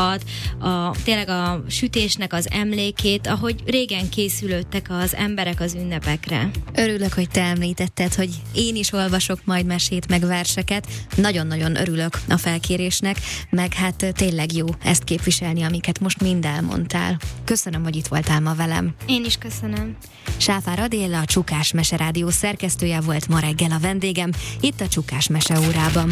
hangulatot, tényleg a sütésnek az emlékét, ahogy régen készülődtek az emberek az ünnepekre. Örülök, hogy te említetted, hogy én is olvasok majd mesét, meg verseket. Nagyon-nagyon örülök a felkérésnek, meg hát tényleg jó ezt képviselni, amiket most mind elmondtál. Köszönöm, hogy itt voltál ma velem. Én is köszönöm. Sáfár Adél, a Csukás Mese Rádió szerkesztője volt ma reggel a vendégem, itt a Csukás Mese órában.